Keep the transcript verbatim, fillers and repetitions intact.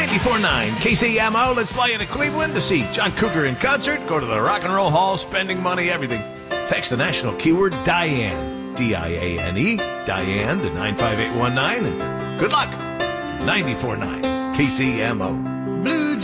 ninety-four point nine K C M O. Let's fly into Cleveland to see John Cougar in concert. Go to the Rock and Roll Hall, spending money, everything. Text the national keyword Diane, D I A N E, Diane to nine five eight one nine, and good luck. ninety-four point nine K C M O.